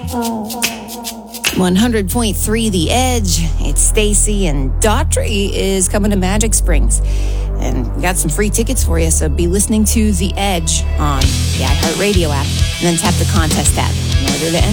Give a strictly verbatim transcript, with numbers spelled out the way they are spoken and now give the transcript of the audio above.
one hundred point three The Edge. It's Stacy, and Daughtry is coming to Magic Springs. And we got some free tickets for you, so be listening to The Edge on the iHeartRadio app, and then tap the contest tab in order to enter.